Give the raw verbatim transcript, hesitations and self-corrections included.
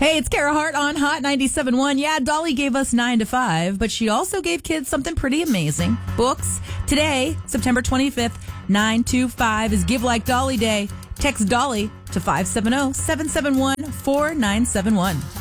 Hey, it's Kara Hart on Hot ninety-seven point one. Yeah, Dolly gave us nine to five, but she also gave kids something pretty amazing. Books. Today, September twenty-fifth, nine two five is Give Like Dolly Day. Text Dolly to five seven zero, seven seven one, four nine seven one.